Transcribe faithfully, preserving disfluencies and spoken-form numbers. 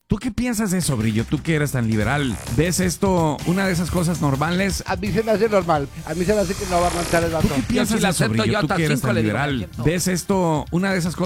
¿Tú qué piensas de eso, Brillo? Tú que eres tan liberal. ¿Ves esto una de esas cosas normales? A mí se me hace normal. A mí se me hace que no va a manchar el ¿Tú vato. qué piensas si la de eso, acepto, Brillo? yo Tú hasta que eres cinco tan le digo, liberal. "Aquí no". ¿Ves esto una de esas cosas